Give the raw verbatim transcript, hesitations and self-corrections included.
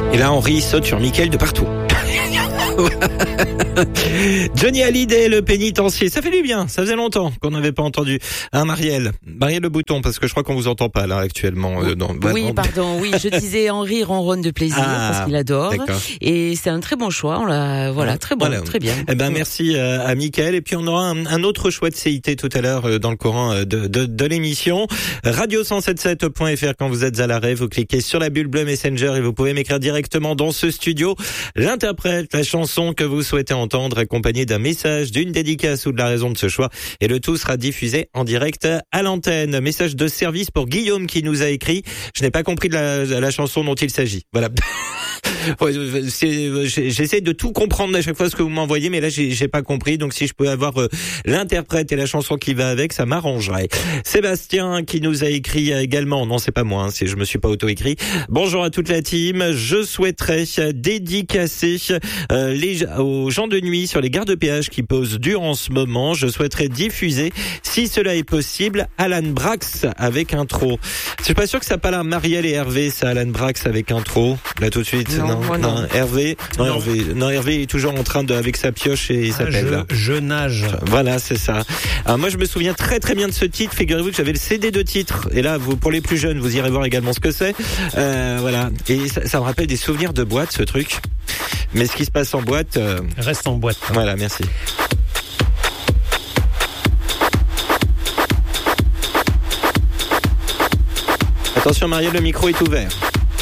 Et là, Henri saute sur Mickaël de partout. Johnny Hallyday, le pénitencier, ça fait du bien, ça faisait longtemps qu'on n'avait pas entendu. Hein, Marielle, Marielle Le Bouton, parce que je crois qu'on vous entend pas là actuellement. Euh, dans, oui, dans... pardon, oui, je disais Henri ronronne de plaisir ah, parce qu'il adore. D'accord. Et c'est un très bon choix, on l'a, voilà, très bon, voilà. Très bien. Eh ben, merci à, à Mickaël, et puis on aura un, un autre choix de C I T tout à l'heure dans le courant de, de, de l'émission. radio cent soixante-dix-sept point f r quand vous êtes à l'arrêt, vous cliquez sur la bulle bleue Messenger et vous pouvez m'écrire directement dans ce studio l'interprète, la chanson que vous souhaitez entendre, accompagné d'un message, d'une dédicace ou de la raison de ce choix. Et le tout sera diffusé en direct à l'antenne. Message de service pour Guillaume qui nous a écrit. Je n'ai pas compris de la, de la chanson dont il s'agit. Voilà. J'essaie de tout comprendre à chaque fois ce que vous m'envoyez, mais là j'ai, j'ai pas compris. Donc si je peux avoir euh, l'interprète et la chanson qui va avec, ça m'arrangerait. Sébastien qui nous a écrit également. Non, c'est pas moi, hein, c'est, je me suis pas auto-écrit. Bonjour à toute la team. Je souhaiterais dédicacer euh, les, aux gens de nuit sur les gares de péage qui posent dur en ce moment. Je souhaiterais diffuser, si cela est possible, Alan Brax avec intro. Je suis pas sûr que ça parle à Marielle et Hervé, ça, Alan Brax avec intro. Là tout de suite. Non, non, non. non, Hervé, non, non. Hervé, non, Hervé est toujours en train de, avec sa pioche et il s'appelle ah, là. Je, je nage. Voilà, c'est ça. Alors moi, je me souviens très très bien de ce titre. Figurez-vous que j'avais le C D de titre. Et là, vous, pour les plus jeunes, vous irez voir également ce que c'est. Euh, voilà. Et ça, ça me rappelle des souvenirs de boîte, ce truc. Mais ce qui se passe en boîte, euh... reste en boîte. Voilà, merci. Attention, Marielle, le micro est ouvert.